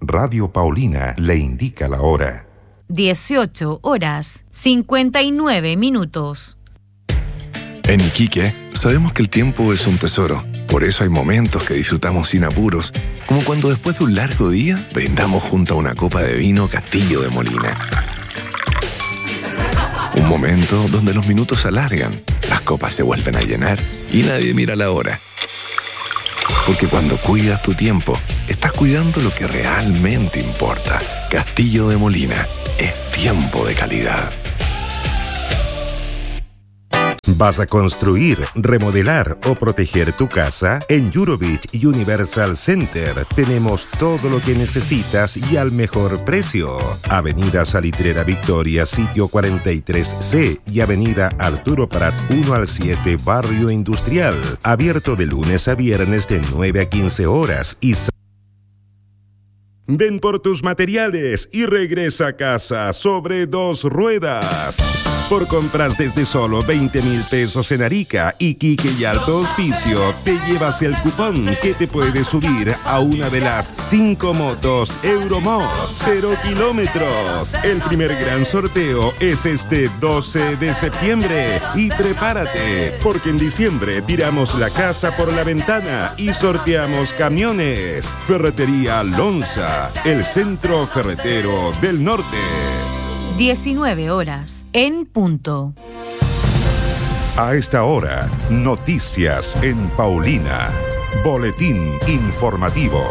Radio Paulina le indica la hora. 18:59. En Iquique, sabemos que el tiempo es un tesoro. Por eso hay momentos que disfrutamos sin apuros, como cuando después de un largo día, brindamos junto a una copa de vino Castillo de Molina. Un momento donde los minutos se alargan, las copas se vuelven a llenar y nadie mira la hora. Porque cuando cuidas tu tiempo, estás cuidando lo que realmente importa. Castillo de Molina, es tiempo de calidad. ¿Vas a construir, remodelar o proteger tu casa? En Eurovich Universal Center tenemos todo lo que necesitas y al mejor precio. Avenida Salitrera Victoria, sitio 43C y Avenida Arturo Prat 1 al 7, Barrio Industrial. Abierto de lunes a viernes de 9 a 15 horas y... Ven por tus materiales y regresa a casa sobre 2 ruedas. Por compras desde solo 20,000 pesos en Arica, Iquique y Alto Hospicio, te llevas el cupón que te puede subir a una de las 5 motos Euromod 0 kilómetros. El primer gran sorteo es este 12 de septiembre. Y prepárate, porque en diciembre tiramos la casa por la ventana y sorteamos camiones. Ferretería Lonza, el centro ferretero del norte. 19 horas en punto. A esta hora, noticias en Paulina. Boletín informativo.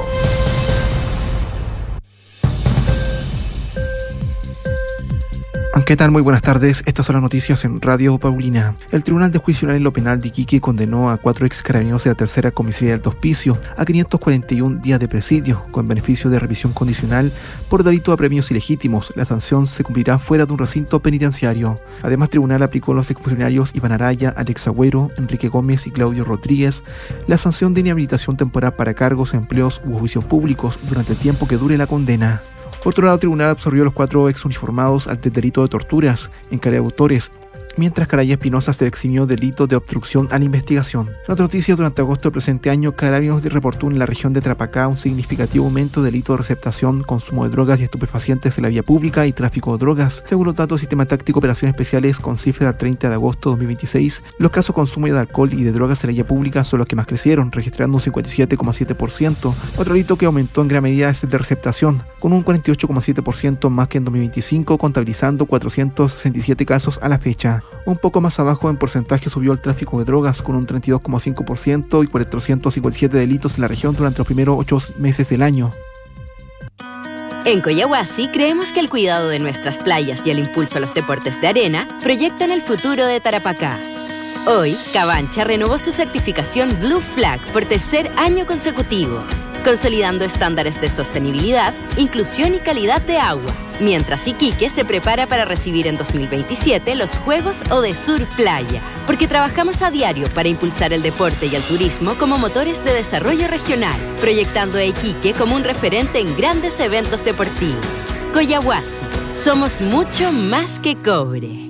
¿Qué tal? Muy buenas tardes. Estas son las noticias en Radio Paulina. El Tribunal de Juicio Oral en lo Penal de Iquique condenó a 4 ex carabineros de la tercera comisaría de Alto Hospicio a 541 días de presidio con beneficio de revisión condicional por delito de apremios ilegítimos. La sanción se cumplirá fuera de un recinto penitenciario. Además, el tribunal aplicó a los exfuncionarios Iván Araya, Alex Agüero, Enrique Gómez y Claudio Rodríguez la sanción de inhabilitación temporal para cargos, empleos u oficios públicos durante el tiempo que dure la condena. Por otro lado, el tribunal absolvió a los 4 exuniformados al delito de torturas en calidad de autores, mientras Caraya Espinosa se le eximió delito de obstrucción a la investigación. En otras noticias, durante agosto del presente año, Carabineros reportó en la región de Tarapacá un significativo aumento de delito de receptación, consumo de drogas y estupefacientes en la vía pública y tráfico de drogas. Según los datos del Sistema Táctico de Operaciones Especiales con cifra del 30 de agosto de 2026, los casos de consumo de alcohol y de drogas en la vía pública son los que más crecieron, registrando un 57,7%. Otro delito que aumentó en gran medida es el de receptación, con un 48,7% más que en 2025, contabilizando 467 casos a la fecha. Un poco más abajo en porcentaje subió el tráfico de drogas con un 32,5% y 457 delitos en la región durante los primeros 8 meses del año. En Coyahuasi creemos que el cuidado de nuestras playas y el impulso a los deportes de arena proyectan el futuro de Tarapacá. Hoy, Cabancha renovó su certificación Blue Flag por tercer año consecutivo, consolidando estándares de sostenibilidad, inclusión y calidad de agua, mientras Iquique se prepara para recibir en 2027 los Juegos Odesur Playa, porque trabajamos a diario para impulsar el deporte y el turismo como motores de desarrollo regional, proyectando a Iquique como un referente en grandes eventos deportivos. Coyahuasi, somos mucho más que cobre.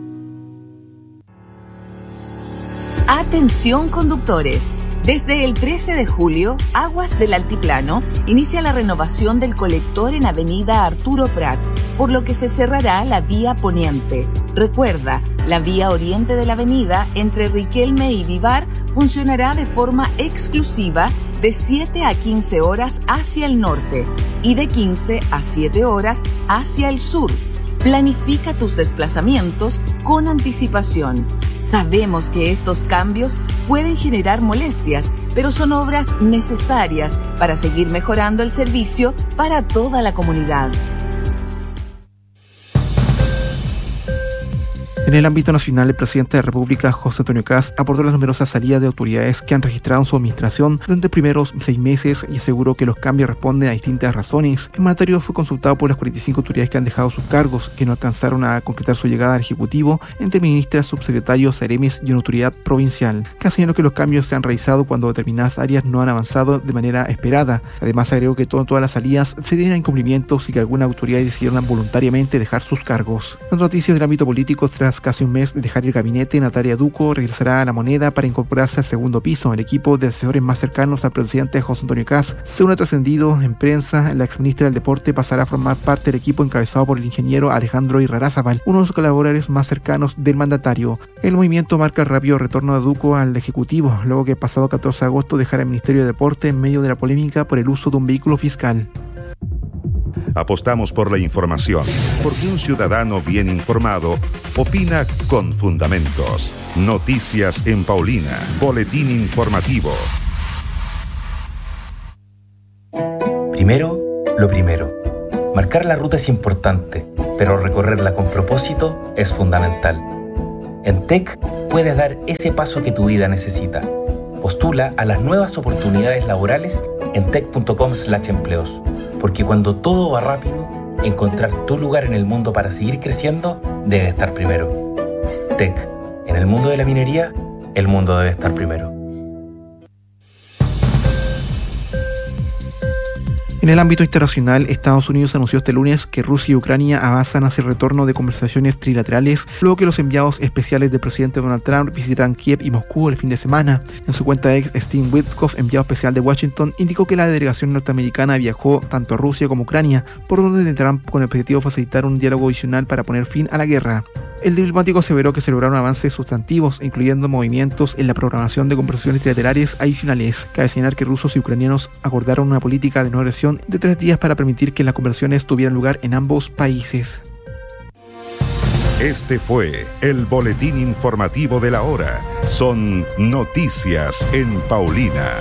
Atención conductores. Desde el 13 de julio, Aguas del Altiplano inicia la renovación del colector en Avenida Arturo Prat, por lo que se cerrará la vía poniente. Recuerda, la vía oriente de la avenida entre Riquelme y Vivar funcionará de forma exclusiva de 7 a 15 horas hacia el norte y de 15 a 7 horas hacia el sur. Planifica tus desplazamientos con anticipación. Sabemos que estos cambios pueden generar molestias, pero son obras necesarias para seguir mejorando el servicio para toda la comunidad. En el ámbito nacional, el presidente de la República, José Antonio Kast, abordó las numerosas salidas de autoridades que han registrado en su administración durante los primeros 6 meses y aseguró que los cambios responden a distintas razones. El mandatario fue consultado por las 45 autoridades que han dejado sus cargos, que no alcanzaron a concretar su llegada al Ejecutivo, entre ministras, subsecretarios, seremis y una autoridad provincial. Kast señaló que los cambios se han realizado cuando determinadas áreas no han avanzado de manera esperada. Además, agregó que todas las salidas se deben a incumplimientos y que algunas autoridades decidieron voluntariamente dejar sus cargos. En noticias del ámbito político, tras Tras casi un mes de dejar el gabinete, Natalia Duco regresará a La Moneda para incorporarse al segundo piso, el equipo de asesores más cercanos al presidente José Antonio Kast. Según ha trascendido en prensa, la exministra del Deporte pasará a formar parte del equipo encabezado por el ingeniero Alejandro Irarrázaval, uno de los colaboradores más cercanos del mandatario. El movimiento marca el rápido retorno de Duco al Ejecutivo, luego que el pasado 14 de agosto dejara el Ministerio de Deporte en medio de la polémica por el uso de un vehículo fiscal. Apostamos por la información, porque un ciudadano bien informado opina con fundamentos. Noticias en Paulina, boletín informativo. Primero, lo primero. Marcar la ruta es importante, pero recorrerla con propósito es fundamental. En TEC puedes dar ese paso que tu vida necesita. Postula a las nuevas oportunidades laborales en tec.com/empleos, porque cuando todo va rápido, encontrar tu lugar en el mundo para seguir creciendo debe estar primero. TEC, en el mundo de la minería, el mundo debe estar primero. En el ámbito internacional, Estados Unidos anunció este lunes que Rusia y Ucrania avanzan hacia el retorno de conversaciones trilaterales, luego que los enviados especiales del presidente Donald Trump visitarán Kiev y Moscú el fin de semana. En su cuenta ex, Steve Witkoff, enviado especial de Washington, indicó que la delegación norteamericana viajó tanto a Rusia como a Ucrania, por orden de Trump, con el objetivo de facilitar un diálogo adicional para poner fin a la guerra. El diplomático aseveró que se lograron avances sustantivos, incluyendo movimientos en la programación de conversaciones trilaterales adicionales. Cabe señalar que rusos y ucranianos acordaron una política de no agresión de 3 días para permitir que las conversaciones tuvieran lugar en ambos países. Este fue el boletín informativo de la hora. Son noticias en Paulina.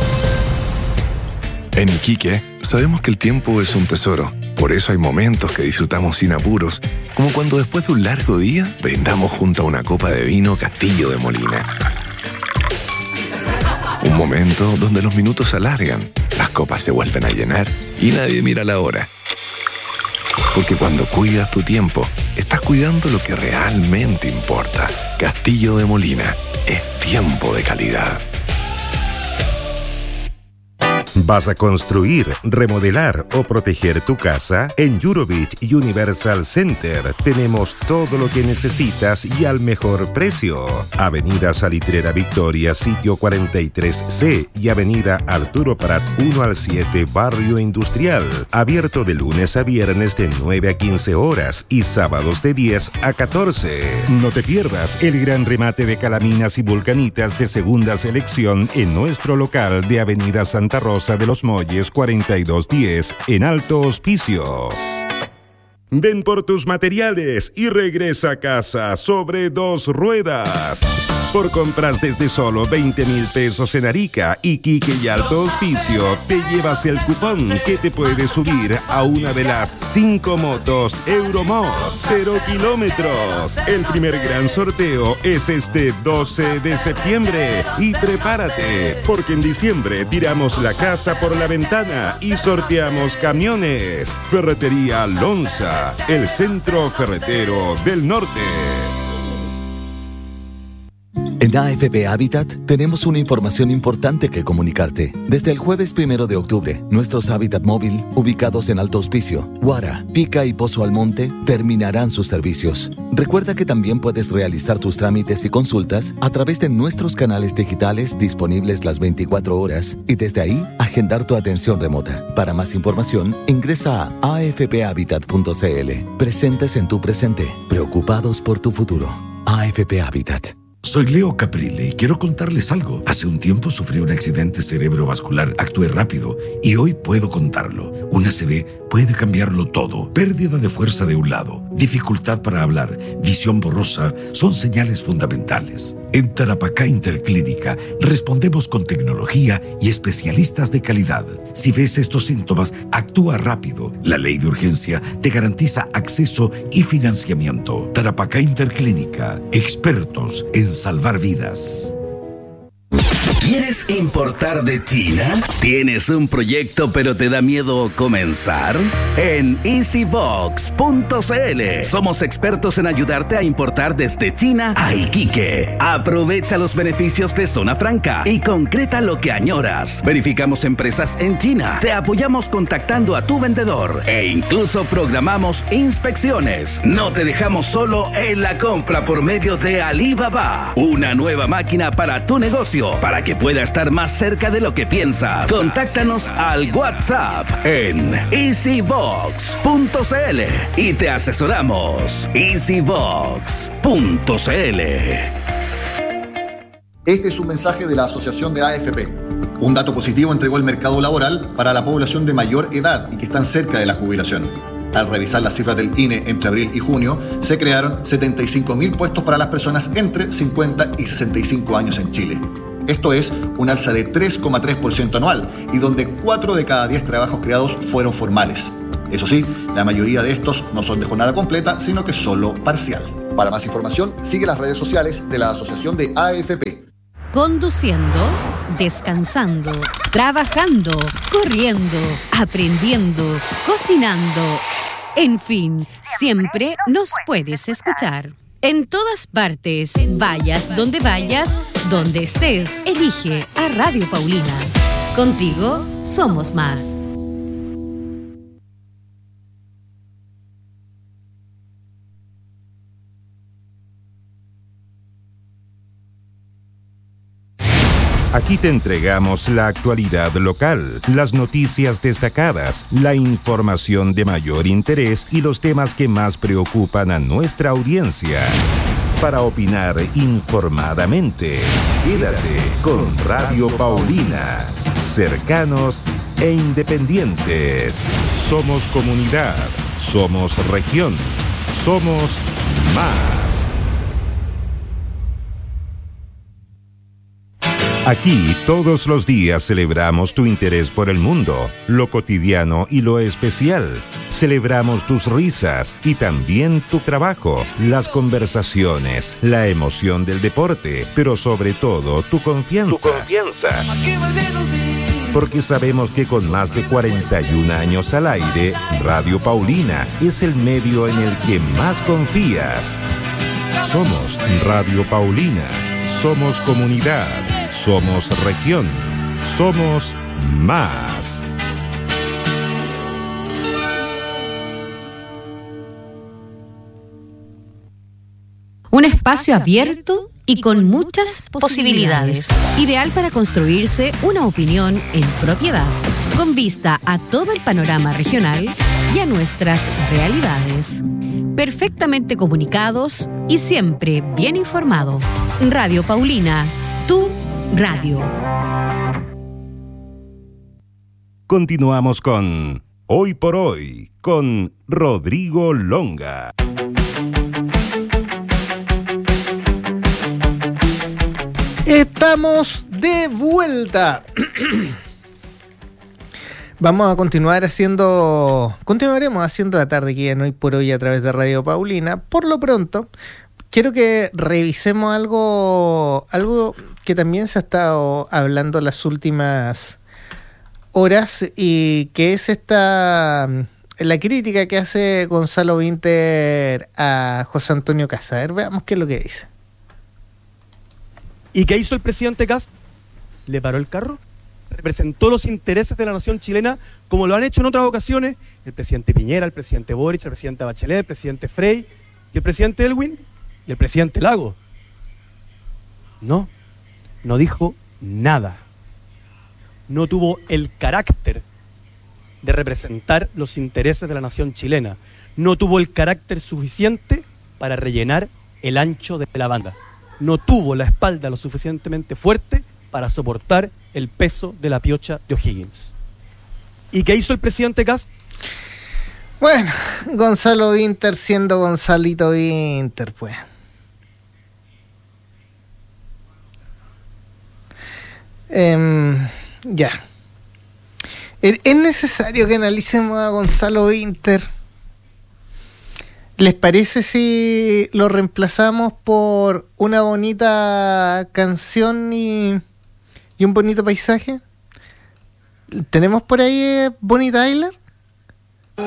En Iquique, sabemos que el tiempo es un tesoro. Por eso hay momentos que disfrutamos sin apuros, como cuando después de un largo día brindamos junto a una copa de vino Castillo de Molina. Un momento donde los minutos se alargan, las copas se vuelven a llenar y nadie mira la hora. Porque cuando cuidas tu tiempo, estás cuidando lo que realmente importa. Castillo de Molina es tiempo de calidad. ¿Vas a construir, remodelar o proteger tu casa? En Eurobeach Universal Center tenemos todo lo que necesitas y al mejor precio. Avenida Salitrera Victoria, sitio 43C y Avenida Arturo Prat 1 al 7, Barrio Industrial. Abierto de lunes a viernes de 9 a 15 horas y sábados de 10 a 14. No te pierdas el gran remate de calaminas y vulcanitas de segunda selección en nuestro local de Avenida Santa Rosa de los Molles 4210 en Alto Hospicio. Ven por tus materiales y regresa a casa sobre 2 ruedas. Por compras desde solo 20,000 pesos en Arica, Iquique y Alto Hospicio, te llevas el cupón que te puede subir a una de las 5 motos Euromod 0 kilómetros. El primer gran sorteo es este 12 de septiembre. Y prepárate, porque en diciembre tiramos la casa por la ventana y sorteamos camiones. Ferretería Lonza, el centro ferretero del norte. En AFP Habitat tenemos una información importante que comunicarte. Desde el jueves 1 de octubre, nuestros Habitat móvil, ubicados en Alto Hospicio, Guara, Pica y Pozo Almonte, terminarán sus servicios. Recuerda que también puedes realizar tus trámites y consultas a través de nuestros canales digitales disponibles las 24 horas y desde ahí agendar tu atención remota. Para más información, ingresa a afphabitat.cl. Presentes en tu presente, preocupados por tu futuro. AFP Habitat. Soy Leo Caprile y quiero contarles algo. Hace un tiempo sufrí un accidente cerebrovascular. Actué rápido y hoy puedo contarlo. Un ACV puede cambiarlo todo. Pérdida de fuerza de un lado, dificultad para hablar, visión borrosa son señales fundamentales. En Tarapacá Interclínica respondemos con tecnología y especialistas de calidad. Si ves estos síntomas, actúa rápido. La ley de urgencia te garantiza acceso y financiamiento. Tarapacá Interclínica, expertos en salvar vidas. ¿Quieres importar de China? ¿Tienes un proyecto pero te da miedo comenzar? En easybox.cl somos expertos en ayudarte a importar desde China a Iquique. Aprovecha los beneficios de Zona Franca y concreta lo que añoras. Verificamos empresas en China, te apoyamos contactando a tu vendedor e incluso programamos inspecciones. No te dejamos solo en la compra por medio de Alibaba. Una nueva máquina para tu negocio, para que pueda estar más cerca de lo que piensas. Contáctanos al WhatsApp en easybox.cl y te asesoramos. easybox.cl. Este es un mensaje de la Asociación de AFP. Un dato positivo entregó el mercado laboral para la población de mayor edad y que están cerca de la jubilación. Al revisar las cifras del INE entre abril y junio, se crearon 75.000 puestos para las personas entre 50 y 65 años en Chile. Esto es un alza de 3,3% anual y donde 4 de cada 10 trabajos creados fueron formales. Eso sí, la mayoría de estos no son de jornada completa, sino que solo parcial. Para más información, sigue las redes sociales de la Asociación de AFP. Conduciendo, descansando, trabajando, corriendo, aprendiendo, cocinando. En fin, siempre nos puedes escuchar. En todas partes, vayas donde estés, elige a Radio Paulina. Contigo somos más. Aquí te entregamos la actualidad local, las noticias destacadas, la información de mayor interés y los temas que más preocupan a nuestra audiencia. Para opinar informadamente, quédate con Radio Paulina. Cercanos e independientes. Somos comunidad, somos región, somos más. Aquí todos los días celebramos tu interés por el mundo, lo cotidiano y lo especial. Celebramos tus risas y también tu trabajo, las conversaciones, la emoción del deporte, pero sobre todo tu confianza. Porque sabemos que con más de 41 años al aire, Radio Paulina es el medio en el que más confías. Somos Radio Paulina, somos comunidad. Somos región, somos más. Un espacio abierto y con muchas posibilidades. Ideal para construirse una opinión en propiedad, con vista a todo el panorama regional y a nuestras realidades. Perfectamente comunicados y siempre bien informado. Radio Paulina, tu radio. Continuamos con Hoy por Hoy, con Rodrigo Longa. Estamos de vuelta. Continuaremos haciendo la tarde aquí en Hoy por Hoy a través de Radio Paulina. Por lo pronto, quiero que revisemos algo que también se ha estado hablando las últimas horas y que es la crítica que hace Gonzalo Vinter a José Antonio Kast. A ver, veamos qué es lo que dice. ¿Y qué hizo el presidente Kast? ¿Le paró el carro? ¿Representó los intereses de la nación chilena como lo han hecho en otras ocasiones el presidente Piñera, el presidente Boric, el presidente Bachelet, el presidente Frey y el presidente Elwin y el presidente Lago? No dijo nada. No tuvo el carácter de representar los intereses de la nación chilena. No tuvo el carácter suficiente para rellenar el ancho de la banda. No tuvo la espalda lo suficientemente fuerte para soportar el peso de la piocha de O'Higgins. ¿Y qué hizo el presidente Kast? Bueno, Gonzalo Vinter siendo Gonzalito Vinter, pues. Ya. ¿Es necesario que analicemos a Gonzalo Vinter? ¿Les parece si lo reemplazamos por una bonita canción y y un bonito paisaje. ¿Tenemos por ahí Bonnie Tyler?